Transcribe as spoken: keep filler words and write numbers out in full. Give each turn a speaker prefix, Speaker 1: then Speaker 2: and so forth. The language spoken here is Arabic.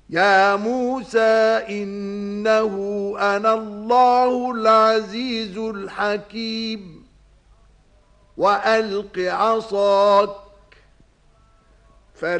Speaker 1: يا موسى إنه أنا الله العزيز الحكيم وألق عصاك